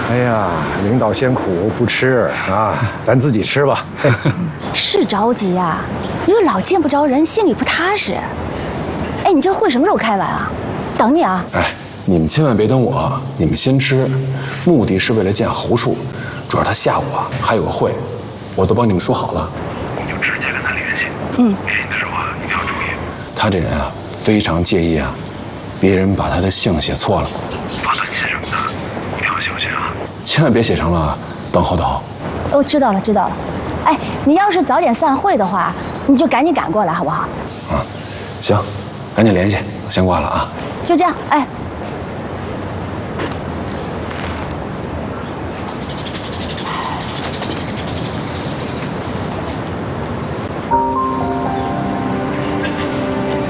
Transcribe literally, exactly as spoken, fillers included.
哎呀，领导嫌苦不吃啊，咱自己吃吧。 是着急呀，因为老见不着人，心里不踏实。哎，你这会什么时候开完啊？等你啊！ 哎，你们千万别等我，你们先吃，目的是为了见侯处，主要他下午啊还有个会，我都帮你们说好了。你就直接跟他联系。嗯，联系的时候啊一定要注意。他这人啊非常介意啊，别人把他的姓写错了。发短信什么的，一定要小心啊，千万别写成了等侯导。 我知道了，知道了。哎，你要是早点散会的话，你就赶紧赶过来，好不好？ 啊，行，赶紧联系，我先挂了啊。 就这样，哎，